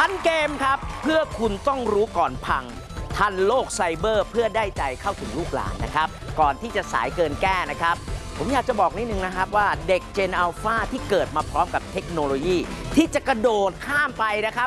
ทันเกมครับเพื่อคุณต้องรู้ก่อนพังทันโลกไซเบอร์เพื่อได้ใจเข้าถึงลูกหลานนะครับก่อนที่จะสายเกินแก้นะครับผมอยากจะบอกนิดนึงนะครับว่าเด็ก Gen Alpha ที่เกิดมาพร้อมกับเทคโนโลยีที่จะกระโดดข้ามไปนะครับ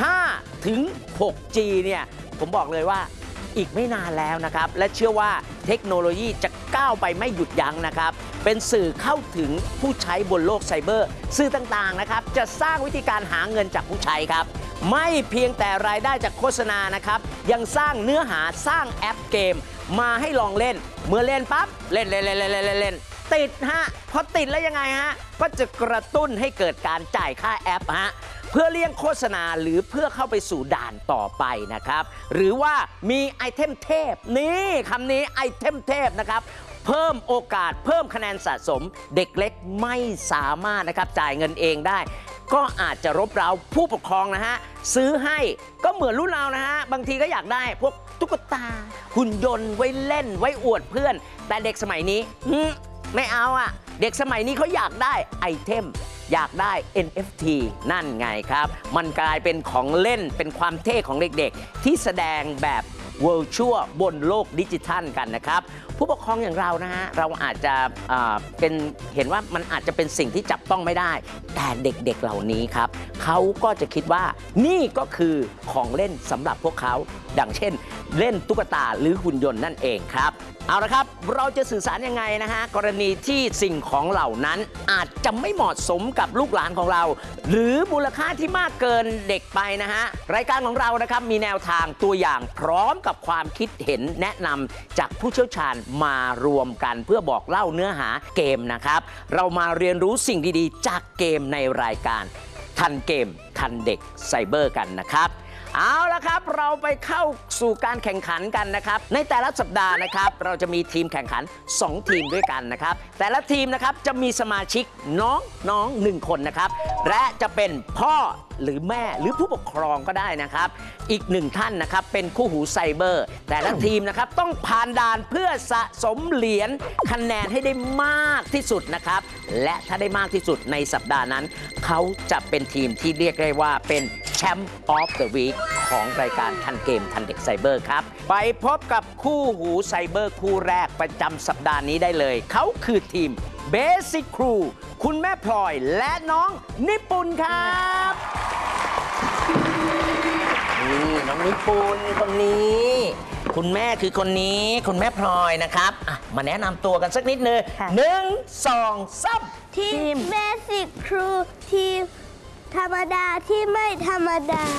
5 ถึง 6G เนี่ยผมบอกเลยว่าอีกไม่นานแล้วนะครับและเชื่อว่าเทคโนโลยีจะก้าวไปไม่หยุดยั้งนะครับเป็นสื่อเข้าถึงผู้ใช้บนโลกไซเบอร์สื่อต่างๆนะครับจะสร้างวิธีการหาเงินจากผู้ใช้ครับไม่เพียงแต่รายได้จากโฆษณานะครับยังสร้างเนื้อหาสร้างแอปเกมมาให้ลองเล่นเมื่อเล่นปั๊บเล่นติดฮะพอติดแล้วยังไงฮะก็จะกระตุ้นให้เกิดการจ่ายค่าแอปฮะเพื่อเลี่ยงโฆษณาหรือเพื่อเข้าไปสู่ด่านต่อไปนะครับหรือว่ามีไอเทมเทพนี่คำนี้ไอเทมเทพนะครับเพิ่มโอกาสเพิ่มคะแนนสะสมเด็กเล็กไม่สามารถนะครับจ่ายเงินเองได้ก็อาจจะรบเร้าผู้ปกครองนะฮะซื้อให้ก็เหมือนรุ่นเรานะฮะบางทีก็อยากได้พวกตุ๊กตาหุ่นยนต์ไว้เล่นไว้อวดเพื่อนแต่เด็กสมัยนี้ไม่เอาอ่ะเด็กสมัยนี้เขาอยากได้ไอเทมอยากได้ NFT นั่นไงครับมันกลายเป็นของเล่นเป็นความเท่ของเด็กๆที่แสดงแบบ Virtual บนโลกดิจิทัลกันนะครับผู้ปกครองอย่างเรานะฮะเราอาจจะเห็นว่ามันอาจจะเป็นสิ่งที่จับต้องไม่ได้แต่เด็กๆเหล่านี้ครับเขาก็จะคิดว่านี่ก็คือของเล่นสำหรับพวกเขาดังเช่นเล่นตุ๊กตาหรือหุ่นยนต์นั่นเองครับเอาละครับเราจะสื่อสารยังไงนะฮะกรณีที่สิ่งของเหล่านั้นอาจจะไม่เหมาะสมกับลูกหลานของเราหรือมูลค่าที่มากเกินเด็กไปนะฮะรายการของเรานะครับมีแนวทางตัวอย่างพร้อมกับความคิดเห็นแนะนำจากผู้เชี่ยวชาญมารวมกันเพื่อบอกเล่าเนื้อหาเกมนะครับเรามาเรียนรู้สิ่งดีๆจากเกมในรายการทันเกมทันเด็กไซเบอร์กันนะครับเอาละครับเราไปเข้าสู่การแข่งขันกันนะครับในแต่ละสัปดาห์นะครับเราจะมีทีมแข่งขัน2ทีมด้วยกันนะครับแต่ละทีมนะครับจะมีสมาชิกน้อง1คนนะครับและจะเป็นพ่อหรือแม่หรือผู้ปกครองก็ได้นะครับอีก1ท่านนะครับเป็นคู่หูไซเบอร์แต่ละทีมนะครับต้องผ่านด่านเพื่อสะสมเหรียญคะแนนให้ได้มากที่สุดนะครับและถ้าได้มากที่สุดในสัปดาห์นั้นเขาจะเป็นทีมที่เรียกได้ว่าเป็นแชมป์ออฟเดอะวีคของรายการทันเกมทันเด็กไซเบอร์ครับไปพบกับคู่หูไซเบอร์คู่แรกประจำสัปดาห์นี้ได้เลยเขาคือทีม Basic Crew คุณแม่พลอยและน้องนิปุนครับนี่น้องนิปุนคนนี้คุณแม่คือคนนี้คุณแม่พลอยนะครับมาแนะนำตัวกันสักนิดนึง1 2 3 ทีม Basic Crew ทีมธรรมดาที่ไม่ธรรมดา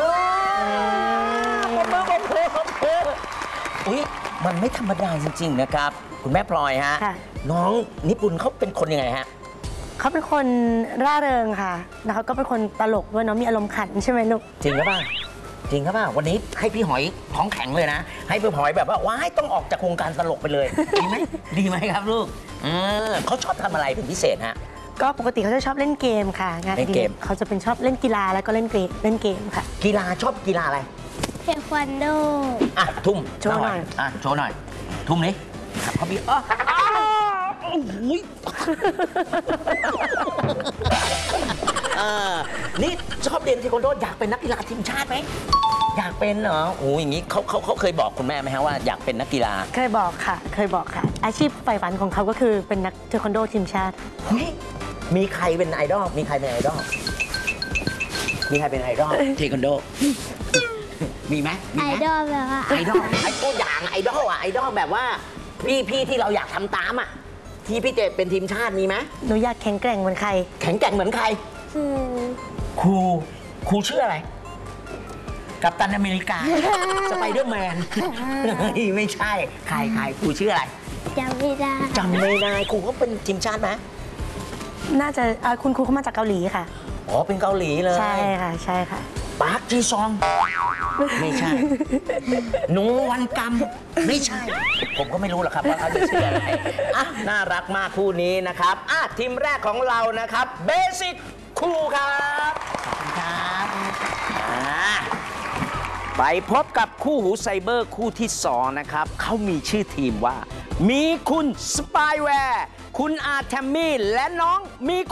อุ๊ยมันไม่ธรรมดาจริงๆนะครับคุณแม่พลอยฮะน้องนิปุนเขาเป็นคนยังไงฮะเขาเป็นคนร่าเริงค่ะแล้วเขาก็เป็นคนตลกด้วยเนาะมีอารมณ์ขันใช่ไหมลูกจริงหรือเปล่าจริงครับว่าวันนี้ให้พี่หอยท้องแข็งเลยนะให้พี่หอยแบบว่าว้ายต้องออกจากวงการตลกไปเลยดีไหมดีไหมครับลูกเขาชอบทำอะไรเป็นพิเศษฮะก็ปกติเขาจะชอบเล่นเกมค่ะงานเกมเขาจะเป็นชอบเล่นกีฬาแล้วก็เล่นเกมค่ะกีฬาชอบกีฬาอะไรเทควันโดทุ่มโชว์หน่อยโชว์หน่อยทุ่มนี้ครับเขาพี่นี่ชอบเรียนเทควันโดอยากเป็นนักกีฬาทีมชาติไหมอยากเป็นเหรอโอ้อย่างนี้เขาเคยบอกคุณแม่ไหมฮะว่าอยากเป็นนักกีฬาเคยบอกค่ะอาชีพใฝ่ฝันของเขาก็คือเป็นนักเทควันโดทีมชาติมีใครเป็นไอดอลมีใครเป็นไอดอลเทควันโดมีไหมไอดอลแบบว่าไอดอลตัวอย่างไอดอลแบบว่าพี่ที่เราอยากทำตามที่พี่เจเป็นทีมชาติมีไหมหนูอยากแข็งแกร่งเหมือนใครแข็งแกร่งเหมือนใครครูชื่ออะไรกัปตันอเมริกาสไปเดอร์แมนไม่ใช่ใครครูชื่ออะไรจำไม่ได้ครูเขาเป็นทีมชาติไหมน่าจะคุณครูเขามาจากเกาหลีค่ะอ๋อเป็นเกาหลีเลยใช่ค่ะปาร์คจีซองไม่ใช่หนูวันกรรมไม่ใช่ผมก็ไม่รู้หรอกครับว่าเขาจะชื่ออะไรน่ารักมากคู่นี้นะครับทีมแรกของเรานะครับเบสิกครูครับขอบคุณครับไปพบกับคู่หูไซเบอร์คู่ที่2นะครับเขามีชื่อทีมว่ามีคุณสปายแวร์คุณอาร์แทมมี่และน้องมี